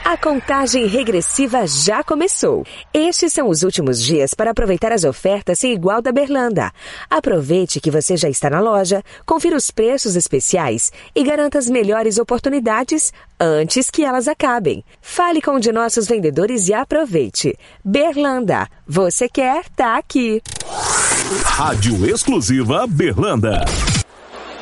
A contagem regressiva já começou. Estes são os últimos dias para aproveitar as ofertas sem igual da Berlanda. Aproveite que você já está na loja, confira os preços especiais e garanta as melhores oportunidades antes que elas acabem. Fale com um de nossos vendedores e aproveite. Berlanda, você quer, tá aqui. Rádio Exclusiva Berlanda.